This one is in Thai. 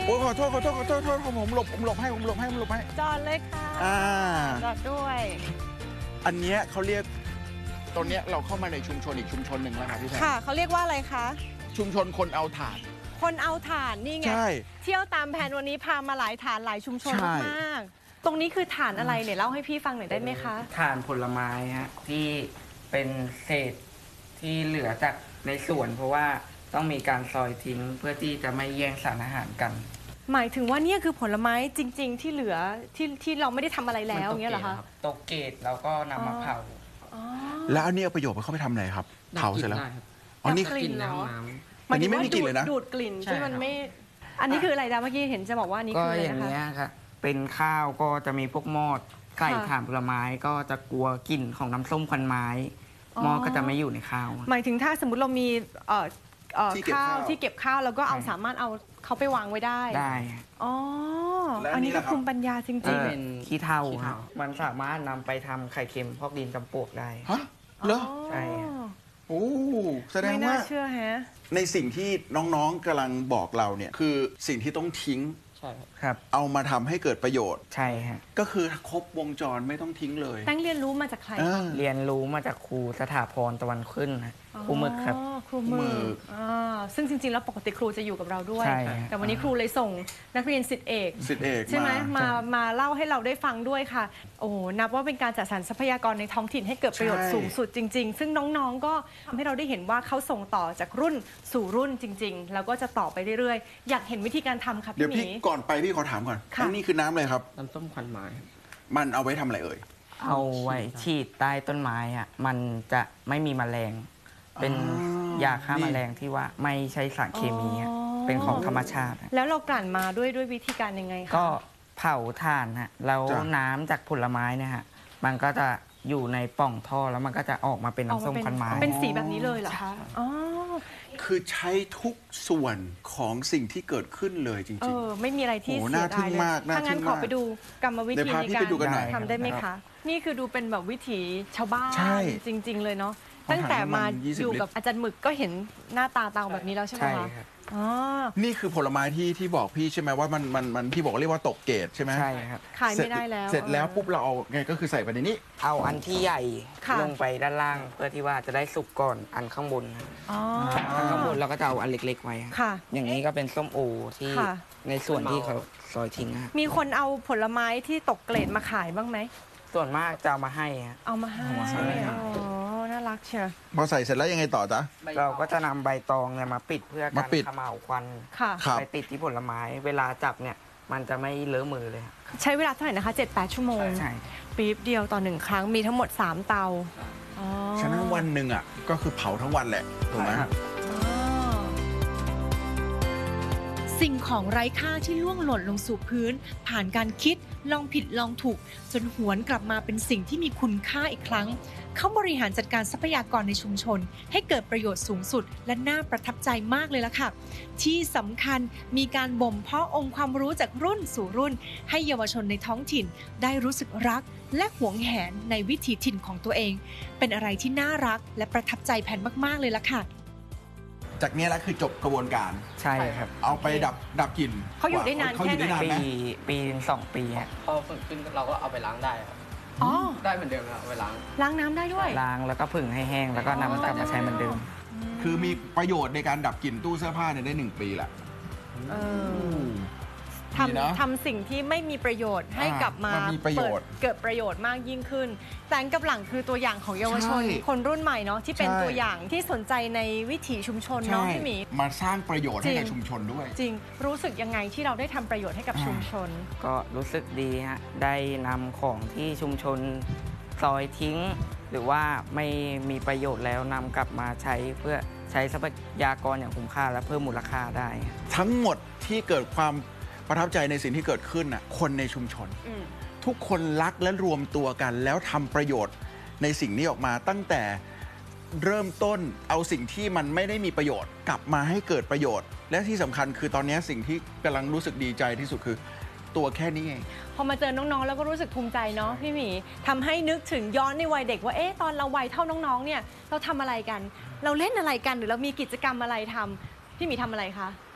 โอ้ขอโทษผมหลบให้จอดเลยค่ะจอดด้วยอันเนี้ยเขาเรียกตอนเนี้ยเราเข้ามาในชุมชนอีกชุมชนหนึ่งแล้วครับพี่แพรค่ะเขาเรียกว่าอะไรคะชุมชนคนเอาถ่านนี่ไงเที่ยวตามแผนวันนี้พามาหลายฐานหลายชุมชนมากตรงนี้คือฐานอะไรเนี่ยเล่าให้พี่ฟังหน่อยได้ไหมคะฐานผลไม้ฮะที่เป็นเศษที่เหลือจากในสวนเพราะว่าต้องมีการซอยทิ้งเพื่อที่จะไม่แย่งสารอาหารกันหมายถึงว่านี่คือผลไม้จริงๆที่เหลือที่เราไม่ได้ทำอะไรแล้วอย่างเงี้ยเหรอคะตกเกตแล้วก็นำมาเผาแล้วอันนี้เอาประโยชน์เขาไปทำอะไรครับเผาเสร็จแล้วอ๋อนี่กลิ่นน้ำอันนี้ไม่มีกลิ่นเลยนะดูดกลิ่นที่มันไม่อันนี้คืออะไรนะเมื่อกี้เห็นจะบอกว่านี่คืออะไรนะคะก็อย่างนี้ครับเป็นข้าวก็จะมีพวกมอดไก่ถ่านผลไม้ก็จะกลัวกลิ่นของน้ำส้มควันไม้มอดก็จะไม่อยู่ในข้าวหมายถึงถ้าสมมติเรามีข้าวที่เก็บข้าวแล้วก็เอาสามารถเอาเขาไปวางไว้ได้อ๋ออันนี้ก็ภูมิปัญญาจริงๆเป็นขี้เถ้าครับมันสามารถนำไปทำไข่เค็มพอกดินจำปวกได้ฮะเหรอใช่โอ้แสดงว่าในสิ่งที่น้องๆกำลังบอกเราเนี่ยคือสิ่งที่ต้องทิ้งใช่ครับเอามาทำให้เกิดประโยชน์ใช่ฮะก็คือครบวงจรไม่ต้องทิ้งเลยตั้งเรียนรู้มาจากใครเรียนรู้มาจากครูสถาพรตะวันขึ้นครูหมึกครับครูหมึกซึ่งจริงๆแล้วปกติครูจะอยู่กับเราด้วยแต่วันนี้ครูเลยส่งนักเรียนศิษย์เอกใช่ไหมมาเล่าให้เราได้ฟังด้วยค่ะโอ้นับว่าเป็นการจัดสรรทรัพยากรในท้องถิ่นให้เกิดประโยชน์สูงสุดจริงๆซึ่งน้องๆก็ทำให้เราได้เห็นว่าเขาส่งต่อจากรุ่นสู่รุ่นจริงๆแล้วก็จะต่อไปเรื่อยๆอยากเห็นวิธีการทำค่ะเดี๋ยวพี่ก่อนไปพี่ขอถามก่อนนี่คือน้ำเลยครับน้ำส้มควันไม้มันเอาไว้ทำอะไรเอ่ยเอาไว้ฉีดใต้ต้นไม้อ่ะมันจะไม่มีแมลงเป็นยาฆ่าแมลงที่ว่าไม่ใช่สารเคมีเป็นของธรรมชาติแล้วเรากลั่นมาด้วยวิธีการยังไงคะก็เผาถ่านฮะแล้วน้ำจากผลไม้เนี่ยฮะมันก็จะอยู่ในป่องท่อแล้วมันก็จะออกมาเป็นน้ำส้มควันไม้เป็นสีแบบนี้เลยเหรอคะอ๋อคือใช้ทุกส่วนของสิ่งที่เกิดขึ้นเลยจริงๆไม่มีอะไรที่เสียดายเลยถ้างั้นขอไปดูกรรมวิธีในการทำได้ไหมคะนี่คือดูเป็นแบบวิถีชาวบ้านจริงๆเลยเนาะตั้งแต่มาอยู่กับอาจารย์หมึกก็เห็นหน้าตาเตาแบบนี้แล้วใช่ไหมคะนี่คือผลไม้ที่บอกพี่ใช่ไหมว่ามันพี่บอกเรียกว่าตกเกตใช่ไหมใช่ครับขายไม่ได้แล้วเสร็จแล้วปุ๊บเราเอาไงก็คือใส่ไปในนี้เอาอันที่ใหญ่ลงไปด้านล่างเพื่อที่ว่าจะได้สุกก่อนอันข้างบนอันข้างบนเราก็จะเอาอันเล็กๆไว้อย่างนี้ก็เป็นส้มโอที่ในส่วนที่เขาซอยทิ้งมีคนเอาผลไม้ที่ตกเกรดมาขายบ้างไหมส่วนมากจะเอามาให้เอามาให้น่ารักเชียวพอใส่เสร็จแล้วยังไงต่อจ๊ะเราก็จะนำใบตองเนี่ยมาปิดเพื่อการขม่าวควันไปติดที่ผลไม้เวลาจับเนี่ยมันจะไม่เลอะมือเลยใช้เวลาเท่าไหร่นะคะ 7-8 ชั่วโมงใช่ปี๊บเดียวต่อ1ครั้งมีทั้งหมด3เตาฉะนั้นวันหนึ่งอ่ะก็คือเผาทั้งวันแหละถูกไหมสิ่งของไร้ค่าที่ล่วงหล่นลงสู่พื้นผ่านการคิดลองผิดลองถูกจนหวนกลับมาเป็นสิ่งที่มีคุณค่าอีกครั้งเขาบริหารจัดการทรัพยากรในชุมชนให้เกิดประโยชน์สูงสุดและน่าประทับใจมากเลยล่ะค่ะที่สำคัญมีการบ่มเพาะองค์ความรู้จากรุ่นสู่รุ่นให้เยาวชนในท้องถิ่นได้รู้สึกรักและหวงแหนในวิถีถิ่นของตัวเองเป็นอะไรที่น่ารักและประทับใจแผนมากๆเลยล่ะค่ะจากนี้แล้วคือจบกระบวนการใช่ครับเอาไปดับกลิ่นเขาอยู่ได้นานแค่ไหนปี2 ปีพอฝึกขึ้นเราก็เอาไปล้างได้ครับได้เหมือนเดิมครับไปล้างน้ำได้ด้วยล้างแล้วก็ผึ่งให้แห้งแล้วก็นำมันกลับมาใช้เหมือนเดิมคือมีประโยชน์ในการดับกลิ่นตู้เสื้อผ้าได้1 ปีแหละทำสิ่งที่ไม่มีประโยชน์ให้กลับมาเกิดประโยชน์มากยิ่งขึ้นแต่กับหลังคือตัวอย่างของเยาวชนคนรุ่นใหม่เนาะที่เป็นตัวอย่างที่สนใจในวิถีชุมชนเนาะพี่หมีมาสร้างประโยชน์ให้กับชุมชนด้วยจริงรู้สึกยังไงที่เราได้ทำประโยชน์ให้กับชุมชนก็รู้สึกดีฮะได้นำของที่ชุมชนซอยทิ้งหรือว่าไม่มีประโยชน์แล้วนำกลับมาใช้เพื่อใช้ทรัพยากรอย่างคุ้มค่าและเพิ่มมูลค่าได้ทั้งหมดที่เกิดความประทับใจในสิ่งที่เกิดขึ้นน่ะคนในชุมชนทุกคนรักและรวมตัวกันแล้วทำประโยชน์ในสิ่งนี้ออกมาตั้งแต่เริ่มต้นเอาสิ่งที่มันไม่ได้มีประโยชน์กลับมาให้เกิดประโยชน์และที่สำคัญคือตอนนี้สิ่งที่กำลังรู้สึกดีใจที่สุดคือตัวแค่นี้เองพอมาเจอน้องๆแล้วก็รู้สึกภูมิใจเนาะพี่หมีทำให้นึกถึงย้อนในวัยเด็กว่าตอนเราวัยเท่าน้องๆเนี่ยเราทำอะไรกันเราเล่นอะไรกันหรือเรามีกิจกรรมอะไรทำพี่หมีทำอะไรคะ